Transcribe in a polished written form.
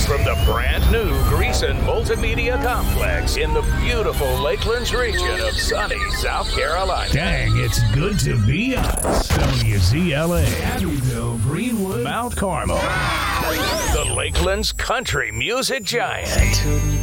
from the brand new Greason Multimedia Complex in the beautiful Lakelands region of sunny South Carolina. Dang, it's good to be us. WZLA, Abbeville, Greenwood, Mount Carmel. The Lakelands Country Music Giant.